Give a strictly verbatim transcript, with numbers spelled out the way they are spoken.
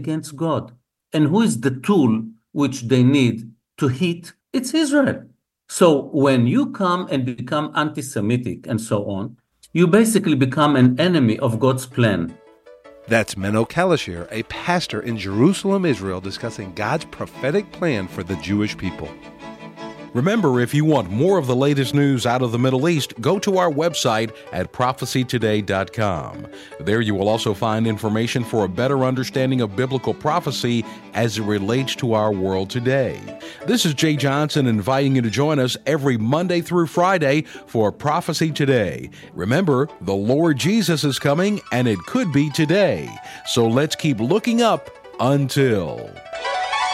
against God. And who is the tool which they need to hit? It's Israel. So when you come and become anti-Semitic and so on, you basically become an enemy of God's plan. That's Menno Kalashir, a pastor in Jerusalem, Israel, discussing God's prophetic plan for the Jewish people. Remember, if you want more of the latest news out of the Middle East, go to our website at prophecy today dot com. There you will also find information for a better understanding of biblical prophecy as it relates to our world today. This is Jay Johnson inviting you to join us every Monday through Friday for Prophecy Today. Remember, the Lord Jesus is coming, and it could be today. So let's keep looking up until...